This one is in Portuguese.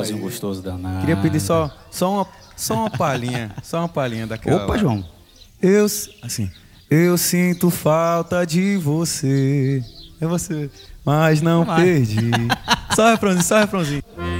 forrozinho gostoso danado. Queria pedir só uma palhinha daquela. Opa, João. Eu sinto falta de você. É você, mas não perdi. Só refrãozinho.